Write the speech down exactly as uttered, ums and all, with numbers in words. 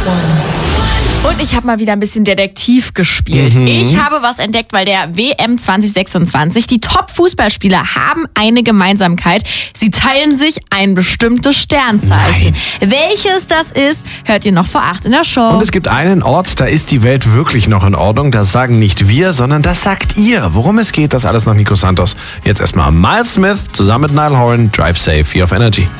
Und ich habe mal wieder ein bisschen Detektiv gespielt. Mhm. Ich habe was entdeckt, weil der W M zwanzig sechsundzwanzig, die Top-Fußballspieler haben eine Gemeinsamkeit. Sie teilen sich ein bestimmtes Sternzeichen. Nein. Welches das ist, hört ihr noch vor acht in der Show. Und es gibt einen Ort, da ist die Welt wirklich noch in Ordnung. Das sagen nicht wir, sondern das sagt ihr. Worum es geht, das alles nach Nico Santos. Jetzt erstmal Miles Smith zusammen mit Niall Horan, Drive Safe hier auf Energy.